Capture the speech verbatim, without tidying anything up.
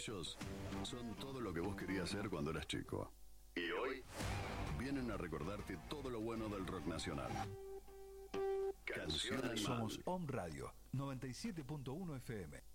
Ellos son todo lo que vos querías ser cuando eras chico. Y hoy vienen a recordarte todo lo bueno del rock nacional. Canción Animal. Somos Om Radio noventa y siete punto uno F M.